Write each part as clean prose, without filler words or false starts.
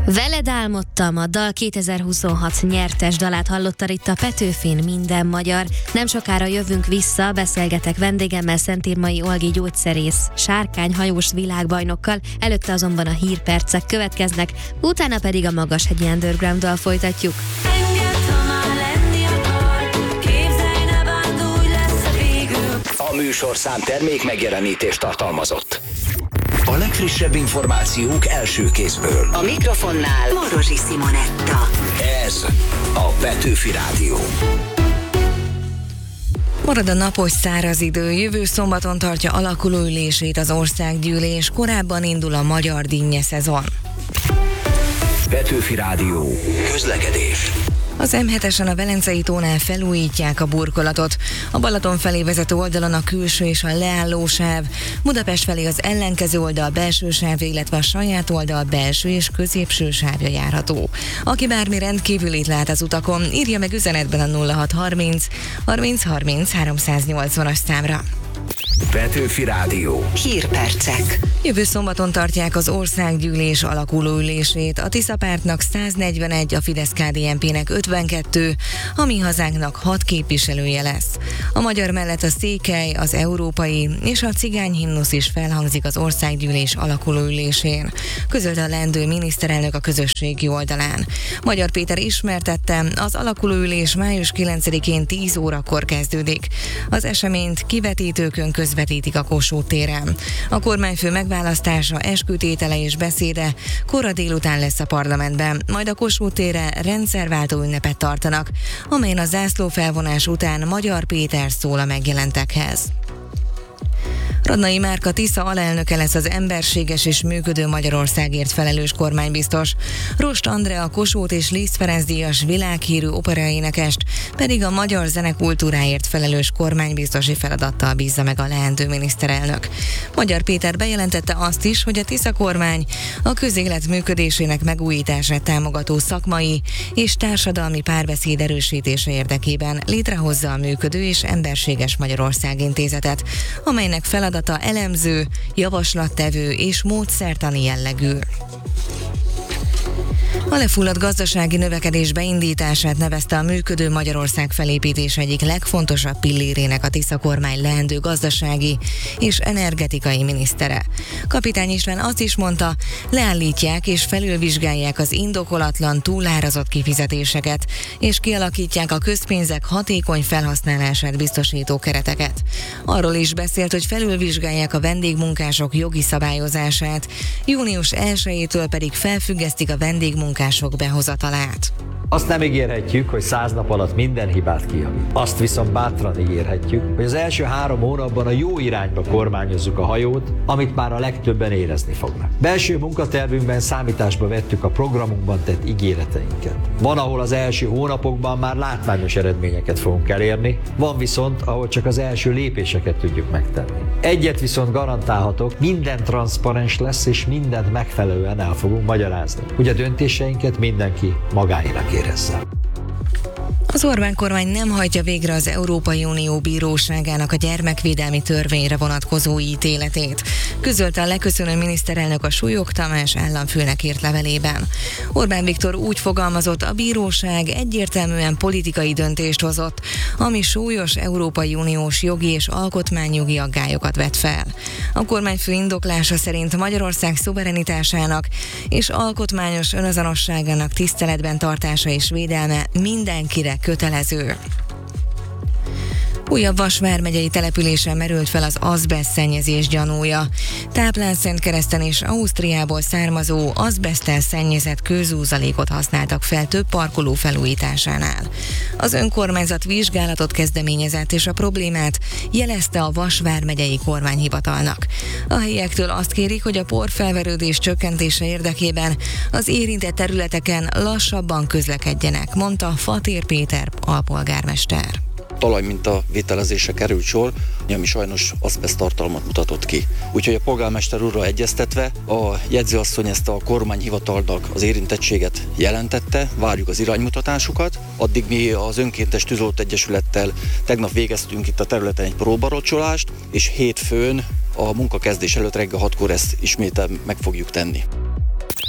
Veled álmodtam, a dal 2026 nyertes dalát hallotta itt a Petőfin minden magyar. Nem sokára jövünk vissza, beszélgetek vendégemmel, Szentírmai Olgi gyógyszerész, sárkányhajós világbajnokkal, előtte azonban a hírpercek következnek, utána pedig a Magashegyi Underground-dal folytatjuk. A műsorszám termék megjelenítést tartalmazott. A legfrissebb információk első kézből. A mikrofonnál Morosi Simonetta. Ez a Petőfi Rádió. Marad a napos száraz idő, jövő szombaton tartja alakuló ülését az országgyűlés, korábban indul a magyar dinnye szezon. Petőfi Rádió. Közlekedés. Az M7-esen a Velencei tónál felújítják a burkolatot. A Balaton felé vezető oldalon a külső és a leálló sáv, Budapest felé az ellenkező oldal belső sáv, illetve a saját oldal belső és középső sávja járható. Aki bármi rendkívülit lát az utakon, írja meg üzenetben a 0630 30 30 380-as számra. Petőfi Rádió. Hírpercek. Jövő szombaton tartják az országgyűlés alakuló ülését. A Tisza pártnak 141, a Fidesz-KDNP-nek 52, a Mi Hazánknak 6 képviselője lesz. A magyar mellett a székely, az európai és a cigány himnusz is felhangzik az országgyűlés alakuló ülésén, közölte a leendő miniszterelnök a közösségi oldalán. Magyar Péter ismertette, az alakuló ülés május 9-én 10 órakor kezdődik. Az eseményt kivetítőkön közvetítik a Kossuth téren. A kormányfő megválasztása, eskütétele és beszéde kora délután lesz a parlamentben, majd a Kossuth téren rendszerváltó ünnepet tartanak, amelyen a zászlófelvonás után Magyar Péter szól a megjelentekhez. Radnai Márka Tisza alelnöke lesz az emberséges és működő Magyarországért felelős kormánybiztos. Rost Andrea Kossuth és Liszt Ferenc díjas világhírű operaénekest pedig a magyar zenekultúráért felelős kormánybiztosi feladattal bízza meg a leendő miniszterelnök. Magyar Péter bejelentette azt is, hogy a Tisza kormány a közélet működésének megújítását támogató szakmai és társadalmi párbeszéd erősítése érdekében létrehozza a Működő és Emberséges Magyarország Intézetet, amelynek feladata elemző, javaslattevő és módszertani jellegű. A lefulladt gazdasági növekedés beindítását nevezte a Működő Magyarország felépítés egyik legfontosabb pillérének a Tisza kormány leendő gazdasági és energetikai minisztere. Kapitány István azt is mondta, leállítják és felülvizsgálják az indokolatlan túlárazott kifizetéseket, és kialakítják a közpénzek hatékony felhasználását biztosító kereteket. Arról is beszélt, hogy felülvizsgálják a vendégmunkások jogi szabályozását, június 1-től pedig felfüggesztik a vendégmunkások behozatalát. Azt nem ígérhetjük, hogy 100 nap alatt minden hibát kijavít. Azt viszont bátran ígérhetjük, hogy az első 3 hónapban a jó irányba kormányozzuk a hajót, amit már a legtöbben érezni fognak. Belső munkatervünkben számításba vettük a programunkban tett ígéreteinket. Van, ahol az első hónapokban már látványos eredményeket fogunk elérni, van viszont, ahol csak az első lépéseket tudjuk megtenni. Egyet viszont garantálhatok, minden transzparens lesz, és mindent megfelelően el fogunk magyarázni, hogy a döntéseinket mindenki magáénak érezze. Az Orbán kormány nem hajtja végre az Európai Unió Bíróságának a gyermekvédelmi törvényre vonatkozó ítéletét, közölte a leköszönő miniszterelnök a Súlyog Tamás államfőnek írt levelében. Orbán Viktor úgy fogalmazott, a bíróság egyértelműen politikai döntést hozott, ami súlyos Európai Uniós jogi és alkotmányjogi aggályokat vet fel. A kormányfő indoklása szerint Magyarország szuverenitásának és alkotmányos önazonosságának tiszteletben tartása és védelme mindenkire kötelező. Újabb Vas vármegyei településen merült fel az azbeszt szennyezés gyanúja. Táplánszentkereszten és Ausztriából származó azbeszttel szennyezett kőzúzalékot használtak fel több parkoló felújításánál. Az önkormányzat vizsgálatot kezdeményezett, és a problémát jelezte a Vas vármegyei kormányhivatalnak. A helyiektől azt kérik, hogy a porfelverődés csökkentése érdekében az érintett területeken lassabban közlekedjenek, mondta Fatér Péter alpolgármester. Talajminta vételezésre került sor, ami sajnos azbeszt tartalmat mutatott ki. Úgyhogy a polgármester úrral egyeztetve a jegyzőasszony ezt a kormányhivatalnak az érintettséget jelentette, várjuk az iránymutatásukat. Addig mi az Önkéntes Tűzoltó Egyesülettel tegnap végeztünk itt a területen egy próbarocsolást, és hétfőn a munkakezdés előtt reggel 6-kor ezt ismétel meg fogjuk tenni.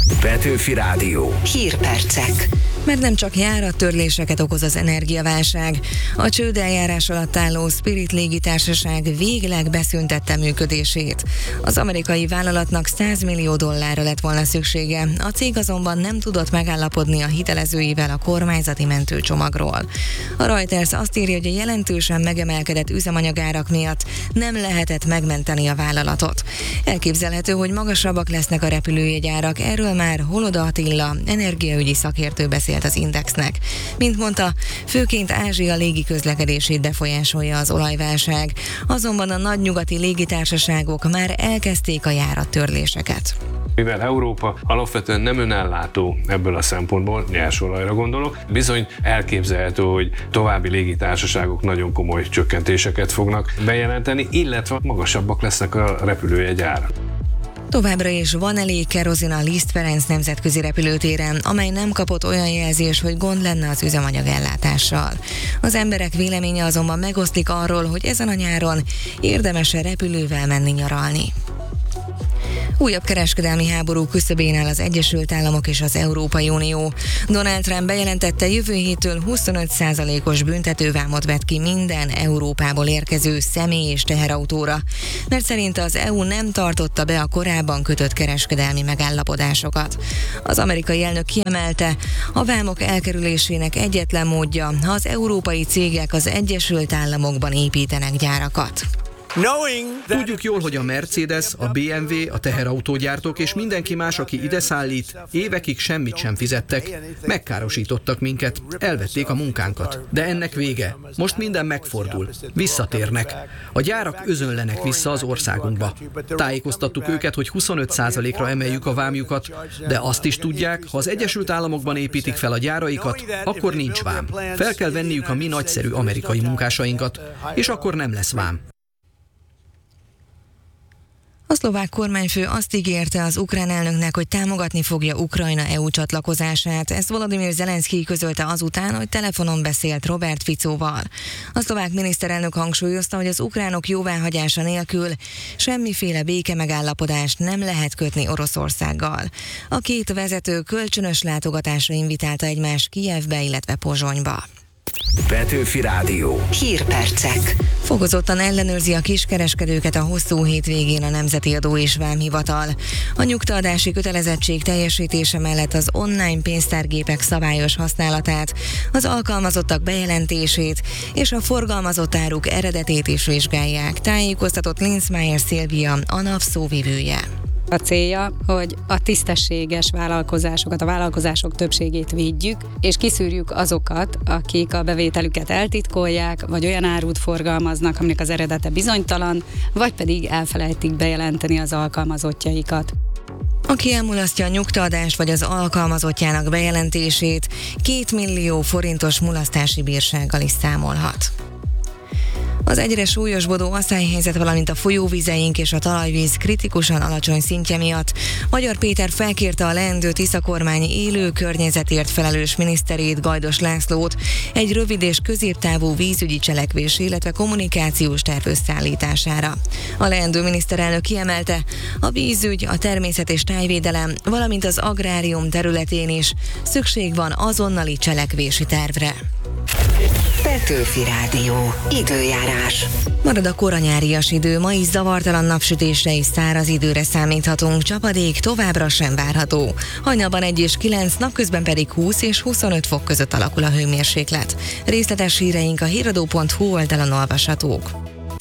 Petőfi Rádió. Hírpercek. Mert nem csak járattörléseket okoz az energiaválság. A csődeljárás alatt álló Spirit légitársaság végleg beszüntette működését. Az amerikai vállalatnak $100 millió lett volna szüksége, a cég azonban nem tudott megállapodni a hitelezőivel a kormányzati mentőcsomagról. A Reuters azt írja, hogy a jelentősen megemelkedett üzemanyagárak miatt nem lehetett megmenteni a vállalatot. Elképzelhető, hogy magasabbak lesznek a repülőjegyárak, erről már Holoda Attila, energiaügyi szakértő beszélt az Indexnek. Mint mondta, főként Ázsia légiközlekedését befolyásolja az olajválság, azonban a nagy nyugati légitársaságok már elkezdték a járattörléseket. Mivel Európa alapvetően nem önellátó ebből a szempontból, nyersolajra gondolok, bizony elképzelhető, hogy további légitársaságok nagyon komoly csökkentéseket fognak bejelenteni, illetve magasabbak lesznek a repülőjegyárak. Továbbra is van elég kerozin a Liszt Ferenc nemzetközi repülőtéren, amely nem kapott olyan jelzést, hogy gond lenne az üzemanyagellátással. Az emberek véleménye azonban megoszlik arról, hogy ezen a nyáron érdemes-e repülővel menni nyaralni. Újabb kereskedelmi háború küszöbén áll az Egyesült Államok és az Európai Unió. Donald Trump bejelentette, jövő héttől 25%-os büntetővámot vet ki minden Európából érkező személy- és teherautóra, mert szerint az EU nem tartotta be a korábban kötött kereskedelmi megállapodásokat. Az amerikai elnök kiemelte, a vámok elkerülésének egyetlen módja, ha az európai cégek az Egyesült Államokban építenek gyárakat. Tudjuk jól, hogy a Mercedes, a BMW, a teherautógyártók és mindenki más, aki ide szállít, évekig semmit sem fizettek, megkárosítottak minket, elvették a munkánkat. De ennek vége. Most minden megfordul. Visszatérnek. A gyárak özönlenek vissza az országunkba. Tájékoztattuk őket, hogy 25%-ra emeljük a vámjukat, de azt is tudják, ha az Egyesült Államokban építik fel a gyáraikat, akkor nincs vám. Fel kell venniük a mi nagyszerű amerikai munkásainkat, és akkor nem lesz vám. A szlovák kormányfő azt ígérte az ukrán elnöknek, hogy támogatni fogja Ukrajna EU csatlakozását. Ezt Volodymyr Zelenszkij közölte azután, hogy telefonon beszélt Robert Ficóval. A szlovák miniszterelnök hangsúlyozta, hogy az ukránok jóváhagyása nélkül semmiféle békemegállapodást nem lehet kötni Oroszországgal. A két vezető kölcsönös látogatásra invitálta egymást Kijevbe, illetve Pozsonyba. Petőfi Rádió. Hírpercek. Fokozottan ellenőrzi a kiskereskedőket a hosszú hétvégén a Nemzeti Adó és Vámhivatal. A nyugtaadási kötelezettség teljesítése mellett az online pénztárgépek szabályos használatát, az alkalmazottak bejelentését és a forgalmazott áruk eredetét is vizsgálják, tájékoztatott Linzmeier Szilvia, a NAV szóvivője. A célja, hogy a tisztességes vállalkozásokat, a vállalkozások többségét védjük, és kiszűrjük azokat, akik a bevételüket eltitkolják, vagy olyan árut forgalmaznak, aminek az eredete bizonytalan, vagy pedig elfelejtik bejelenteni az alkalmazottjaikat. Aki elmulasztja a nyugtaadást vagy az alkalmazottjának bejelentését, 2 millió forintos mulasztási bírsággal is számolhat. Az egyre súlyosbodó asszályhelyzet, valamint a folyóvizeink és a talajvíz kritikusan alacsony szintje miatt Magyar Péter felkérte a leendő Tisza kormány élő környezetért felelős miniszterét, Gajdos Lászlót egy rövid és középtávú vízügyi cselekvés, illetve kommunikációs terv összeállítására. A leendő miniszterelnök kiemelte, a vízügy, a természet és tájvédelem, valamint az agrárium területén is szükség van azonnali cselekvési tervre. Petőfi Rádió. Időjárás. Marad a koranyárias idő, ma is zavartalan napsütésre és száraz időre számíthatunk, csapadék továbbra sem várható. Hajnalban 1 és 9, napközben pedig 20 és 25 fok között alakul a hőmérséklet. Részletes híreink a híradó.hu oldalon olvashatók.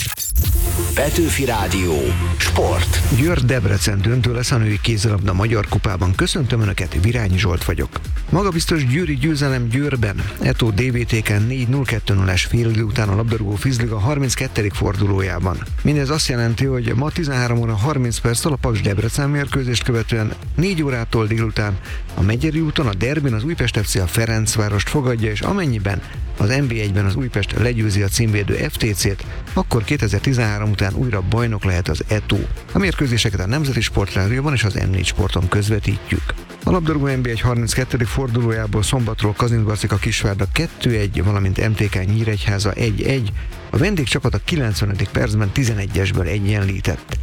Petőfi Rádió. Sport. Győr Debrecen döntő lesz a női kézilabda Magyar Kupában. Köszöntöm Önöket, Virányi Zsolt vagyok. Magabiztos győri győzelem Győrben. Eto DVTK 4-0-2-0-es félidő után a labdarúgó Fizliga 32. fordulójában. Mindez azt jelenti, hogy ma 13 óra 30 perccel a Paks Debrecen mérkőzést követően 4 órától délután a Megyeri úton a derbin az Újpest FC a Ferencvárost fogadja, és amennyiben az NB1-ben az Újpest legyőzi a címvédő FTC-t, akkor 2013 után újra bajnok lehet az Eto. A mérkőzéseket a Nemzeti Sportrádióban és az M4 Sporton közvetítjük. A labdarúgó NB1 32. fordulójából szombatról Kazincbarcika Kisvárda 2-1, valamint MTK Nyíregyháza 1-1. A vendégcsapat a 90. percben 11-esből egyenlített.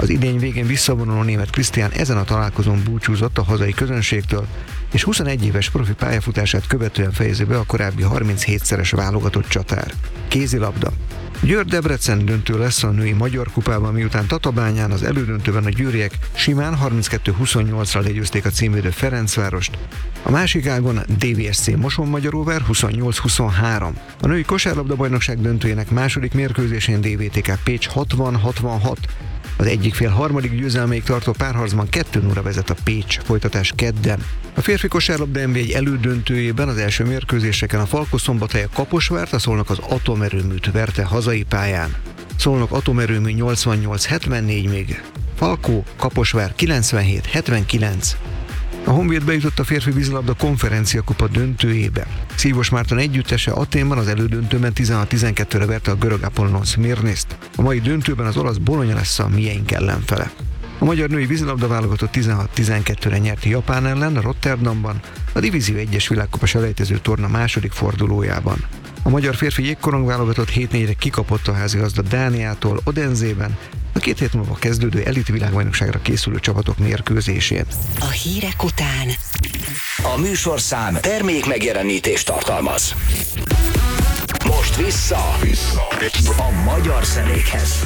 Az idény végén visszavonuló német Krisztián ezen a találkozón búcsúzott a hazai közönségtől, és 21 éves profi pályafutását követően fejezi be a korábbi 37-szeres válogatott csatár. Kézilabda. Győr-Debrecen döntő lesz a női magyar kupában, miután Tatabányán az elődöntőben a győriek simán 32-28-ra legyőzték a címvédő Ferencvárost. A másik ágon DVSC Moson-Magyaróvár 28-23. A női kosárlabda-bajnokság döntőjének második mérkőzésén DVTK Pécs 60-66. Az egyik fél harmadik győzelmeig tartó párharcban 2-0-ra vezet a Pécs, folytatás kedden. A férfi kosárlabda NB1 elődöntőjében az első mérkőzéseken a Falkó-Szombathely Kaposvárt, a Szolnok az Atomerőműt verte hazai pályán. Szolnok Atomerőmű 88-74, még Falkó Kaposvár 97-79. A Honvéd bejutott a férfi vízilabda konferenciakupa döntőjébe. Szívos Márton együttese Athénban az elődöntőben 16-12-re verte a görög Apollon Szmirniszt. A mai döntőben az olasz Bologna lesz a mieink ellenfele. A magyar női vízilabda válogatott 16-12-re nyert Japán ellen Rotterdamban, a Divízió 1-es világkupa selejtező torna második fordulójában. A magyar férfi jégkorong válogatott 7-4-re kikapott a házigazda Dániától Odenzében, a 2 hét múlva kezdődő elit világbajnokságra készülő csapatok mérkőzésén. A hírek után A műsorszám termék megjelenítést tartalmaz. Most vissza a magyar zenékhez.